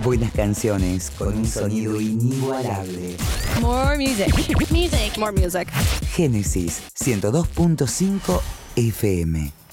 Buenas canciones con un sonido inigualable. More music. Music. More music. Génesis 102.5 FM.